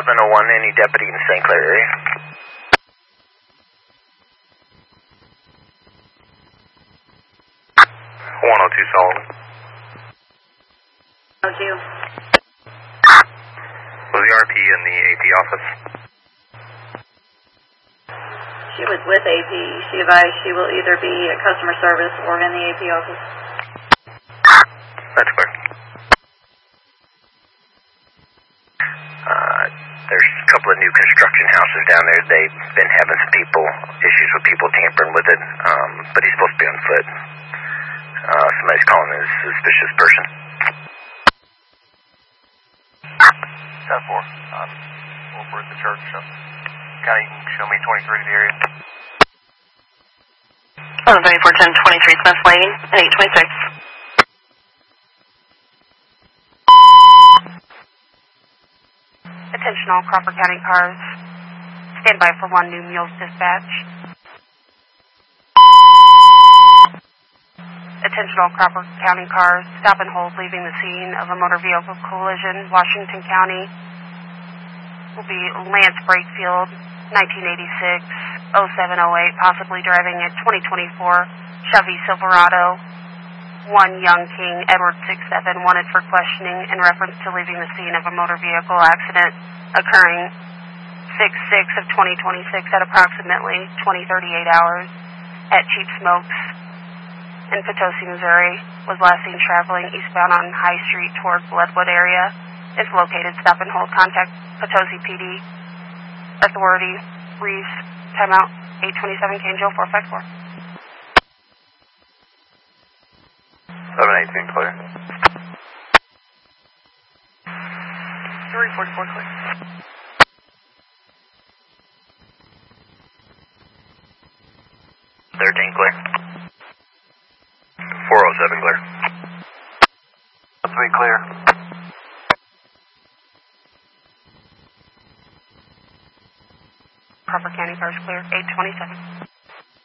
701, any deputy in St. Clair area? 102 Sullivan. 02. Was the RP in the AP office? She was with AP. She advised she will either be at customer service or in the AP office. That's clear. There's a couple of new construction houses down there. They've been having some issues with people tampering with it, but he's supposed to be on foot. Somebody's calling a suspicious person. 10-4. Over at the church. Kind of, you can show me 23 the area. 3410 23 Smith Lane, 826. Attention all Crawford County cars. Stand by for 1 New Mules dispatch. Attention all Crawford County cars. Stop and hold leaving the scene of a motor vehicle collision. Washington County will be Lance Brakefield, 1986, 0708, possibly driving a 2024 Chevy Silverado. 1 Young King, Edward 67, wanted for questioning in reference to leaving the scene of a motor vehicle accident occurring 6/6 of 2026 at approximately 20:38 hours at Cheap Smokes in Potosi, Missouri. Was last seen traveling eastbound on High Street toward Bloodwood area. If located, stop and hold. Contact Potosi PD. Authority, Reeves, timeout 827, Canjo 454. 718 clear. 344 clear. 13 clear. 407 clear. 3 clear. Crawford County cars clear, 827.